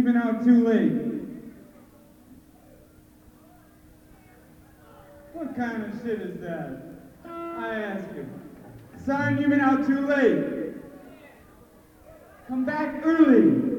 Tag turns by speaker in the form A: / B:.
A: been out too late. What kind of shit is that? I ask you. Son, you've been out too late. Come back early.